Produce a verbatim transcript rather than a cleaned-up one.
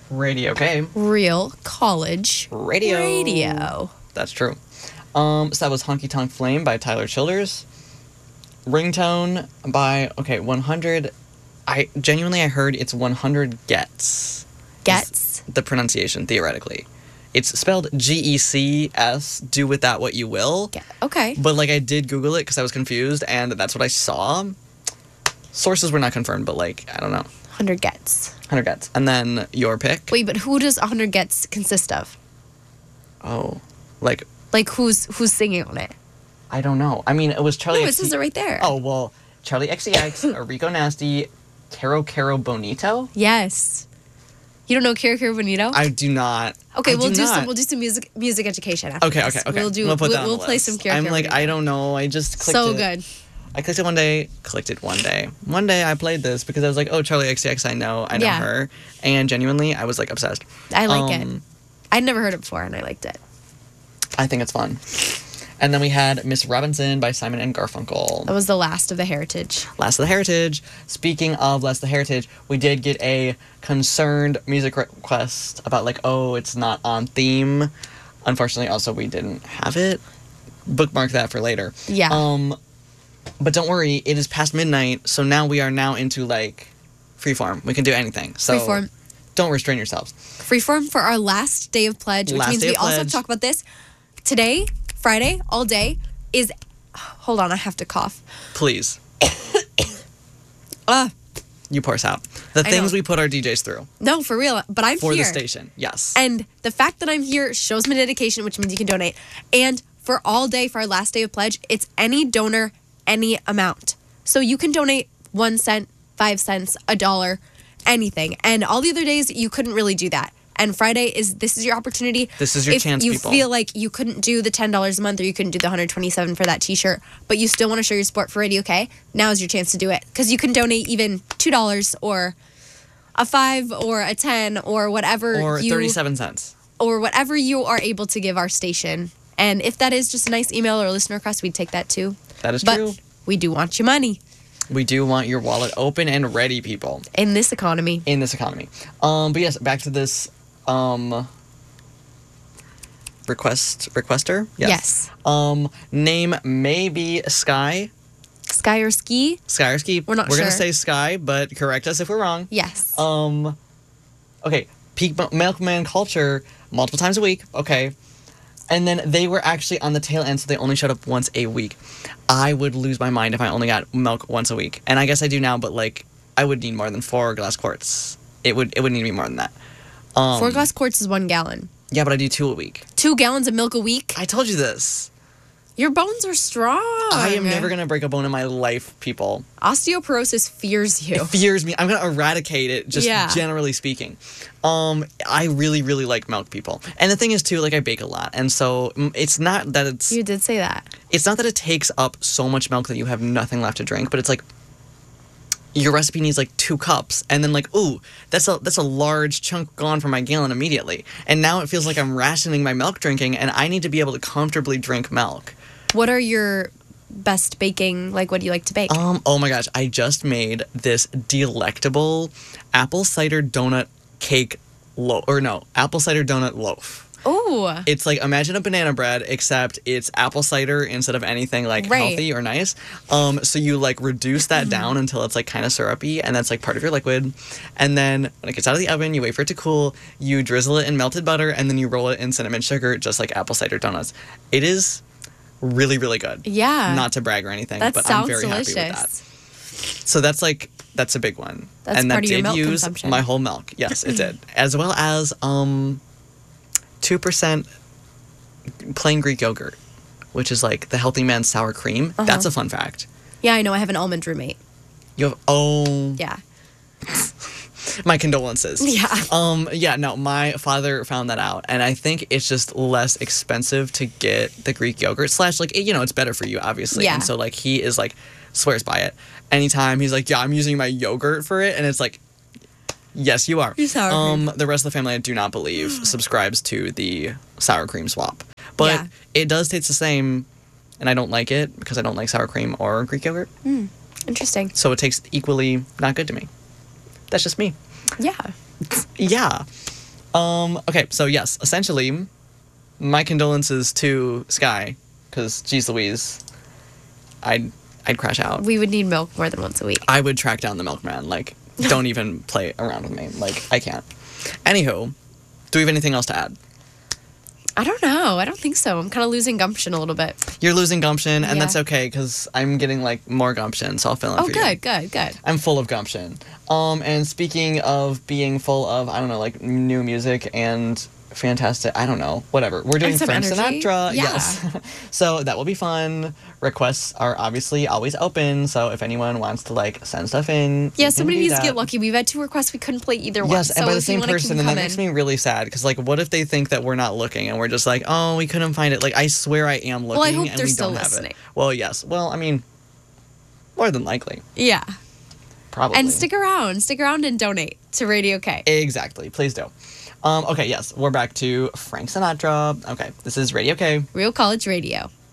Radio, okay. Real college Radio. radio. That's true. Um, so that was Honky Tonk Flame by Tyler Childers. Ringtone by, okay, one hundred. I genuinely, I heard it's one hundred Gets. Gets? The pronunciation, theoretically. It's spelled G E C S, do with that what you will. Get, okay. But, like, I did Google it because I was confused, and that's what I saw. Sources were not confirmed, but, like, I don't know. one hundred Gets. one hundred Gets. And then your pick. Wait, but who does one hundred Gets consist of? Oh. Like, Like, who's who's singing on it? I don't know. I mean, it was Charlie No, it X C- says it right there. Oh, well, Charlie X C X, Rico Nasty, Caro Caro Bonito? Yes. You don't know Kira Kira Bonito? I do not. Okay, I we'll do, do some. not. We'll do some music music education after Okay, this. okay, okay. We'll do. We'll put that on we'll the play list. some Kira I'm Kira like, Bonito. I don't know. I just clicked So it. good. I clicked it one day, clicked it one day. One day I played this because I was like, oh, Charlie X C X, I know, I know Yeah. her. And genuinely, I was like obsessed. I like it. Um, I'd never heard it before, and I liked it. I think it's fun. And then we had Miss Robinson by Simon and Garfunkel. That was the last of the Heritage. Last of the Heritage. Speaking of Last of the Heritage, we did get a concerned music request about like, oh, it's not on theme. Unfortunately, also, we didn't have it. Bookmark that for later. Yeah. Um, but don't worry, it is past midnight, so now we are now into like freeform. We can do anything. So Freeform. Don't restrain yourselves. Freeform for our last day of pledge, which Last means day we of also have pledge. to talk about this. Today, Friday, all day, is... Hold on, I have to cough. Please. Uh, You pour us out. The I things know. we put our D Js through no, for real. But I'm for here. the station. Yes. And the fact that I'm here shows my dedication, which means you can donate. And for all day, for our last day of pledge, it's any donor, any amount. So you can donate one cent, five cents, a dollar, anything. And all the other days, you couldn't really do that. And Friday is this is your opportunity. This is your if chance, you people. feel like you couldn't do the ten dollars a month or you couldn't do the one hundred twenty-seven dollars for that t-shirt, but you still want to show your support for Radio K, now is your chance to do it. Because you can donate even two dollars or a five or a ten or whatever or you... thirty-seven cents. or whatever you are able to give our station. And if that is just a nice email or a listener request, we'd take that too. That is But true. we do want your money We do want your wallet open and ready, people, in this economy. in this economy. Um, but yes, back to this um request requester. Yes. Um, name may be Sky. Sky or ski? Sky or Ski. We're not We're gonna sure. say Sky, but correct us if we're wrong. Yes. Um, okay, peak Mil- milkman culture multiple times a week. Okay, and then they were actually on the tail end, so they only showed up once a week. I would lose my mind if I only got milk once a week, and I guess I do now. But like, I would need more than four glass quarts. It would it would need to be more than that. Um, Four glass quarts is one gallon. Yeah, but I do two a week. Two gallons of milk a week? I told you this. Your bones are strong. I am never gonna break a bone in my life, people. Osteoporosis fears you. It fears me. I'm gonna eradicate it, just Yeah. generally speaking. Um, I really, really like milk, people. And the thing is, too, like I bake a lot, and so mm, it's not that it's You did say that. it's not that it takes up so much milk that you have nothing left to drink, but it's like your recipe needs like two cups, and then like, ooh, that's a that's a large chunk gone from my gallon immediately, and now it feels like I'm rationing my milk drinking, and I need to be able to comfortably drink milk. What are your best baking? Like, what do you like to bake? Um, oh my gosh, I just made this delectable apple cider donut cake loaf, or no, apple cider donut loaf. Oh. It's like, imagine a banana bread, except it's apple cider instead of anything like Right. healthy or nice. Um, so you like reduce that down until it's like kind of syrupy, and that's like part of your liquid. And then when it gets out of the oven, you wait for it to cool, you drizzle it in melted butter, and then you roll it in cinnamon sugar, just like apple cider donuts. It is really, really good. Yeah. Not to brag or anything, That but sounds I'm very delicious. happy with that. So that's like that's a big one. That's and part that of your did milk use consumption. my whole milk. Yes, it did. As well as um two percent plain Greek yogurt, which is like the healthy man's sour cream. Uh-huh. That's a fun fact. Yeah, I know. I have an almond roommate. You have oh Yeah. my condolences. Yeah. Um yeah, no, my father found that out, and I think it's just less expensive to get the Greek yogurt slash like it, you know, it's better for you obviously. Yeah. And so like he is like swears by it. Anytime he's like, yeah, I'm using my yogurt for it, and it's like, yes, you are. Your sour um the rest of the family, I do not believe, subscribes to the sour cream swap. But Yeah. it does taste the same, and I don't like it because I don't like sour cream or Greek yogurt. Interesting. So it tastes equally not good to me. That's just me. Yeah. Yeah. Um, okay, so yes, essentially, my condolences to Sky, because, geez Louise, I'd, I'd crash out. We would need milk more than once a week. I would track down the milkman. Like, don't even play around with me. Like, I can't. Anywho, do we have anything else to add? I don't know. I don't think so. I'm kind of losing gumption a little bit. You're losing gumption, and Yeah. that's okay, because I'm getting, like, more gumption, so I'll fill in Oh, for good, you. good, good. I'm full of gumption. Um, and speaking of being full of, I don't know, like, new music and fantastic, I don't know, whatever. We're doing And some Frank energy. Sinatra. Yeah. Yes. So that will be fun. Requests are obviously always open, so if anyone wants to, like, send stuff in, Yeah, you somebody can do needs to that. get lucky. We've had two requests. We couldn't play either one. Yes, so and by the if you same wanna keep person, them and that coming- makes me really sad, because, like, what if they think that we're not looking, and we're just like, oh, we couldn't find it. Like, I swear I am looking, Well, I hope and they're we still don't have listening. it. Well, yes. Well, I mean, more than likely. Yeah. Probably. And stick around. Stick around and donate to Radio K. Exactly. Please do. Um, okay, yes, we're back to Frank Sinatra. Okay, this is Radio K. Real College Radio.